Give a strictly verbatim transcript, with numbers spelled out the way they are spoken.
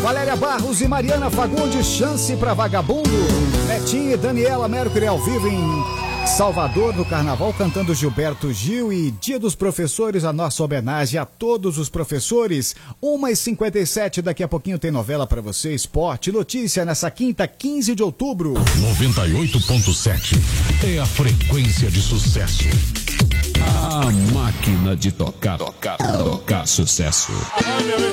Valéria Barros e Mariana Fagundes, Chance pra Vagabundo. Netinho e Daniela Mercury ao vivo em Salvador, no Carnaval, cantando Gilberto Gil. E Dia dos Professores, a nossa homenagem a todos os professores. uma e cinquenta e sete, daqui a pouquinho tem novela pra você, esporte, notícia nessa quinta, quinze de outubro. noventa e oito ponto sete é a frequência de sucesso. A máquina de tocar, tocar, tocar sucesso.